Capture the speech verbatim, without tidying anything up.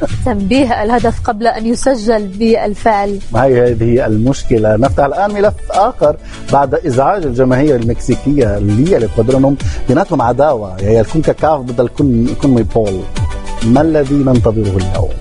تنبيه الهدف قبل أن يسجل بالفعل. هي هذه المشكلة. نفتح الآن ملف آخر بعد إزعاج الجماهير المكسيكية اللي الإكوادور أنهم بيناتهم عداوة، يعني الكونكاكاف ضد الكونميبول. ما الذي ننتظره اليوم؟